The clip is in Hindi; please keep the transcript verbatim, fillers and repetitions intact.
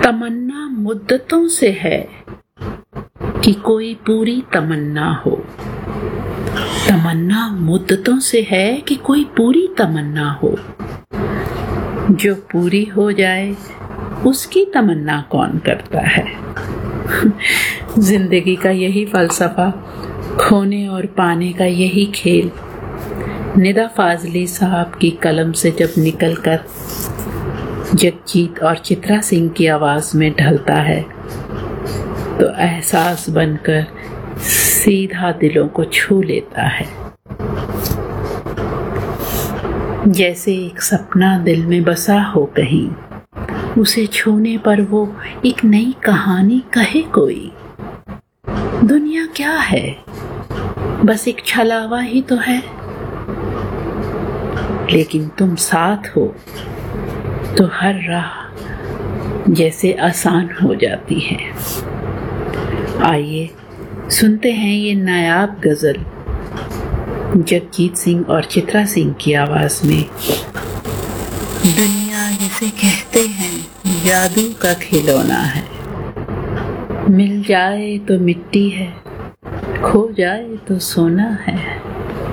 तमन्ना मुद्दतों से है कि कोई पूरी तमन्ना हो। तमन्ना मुद्दतों से है कि कोई पूरी तमन्ना हो। जो पूरी हो जाए उसकी तमन्ना कौन करता है। जिंदगी का यही फलसफा, खोने और पाने का यही खेल निदा फाजली साहब की कलम से जब निकलकर जगजीत और चित्रा सिंह की आवाज में ढलता है तो एहसास बनकर सीधा दिलों को छू लेता है। जैसे एक सपना दिल में बसा हो कहीं, उसे छूने पर वो एक नई कहानी कहे कोई। दुनिया क्या है, बस एक छलावा ही तो है, लेकिन तुम साथ हो तो हर राह जैसे आसान हो जाती है। आइए सुनते हैं ये नायाब गजल जगजीत सिंह और चित्रा सिंह की आवाज में। दुनिया जिसे कहते हैं जादू का खिलौना है, मिल जाए तो मिट्टी है, खो जाए तो सोना है।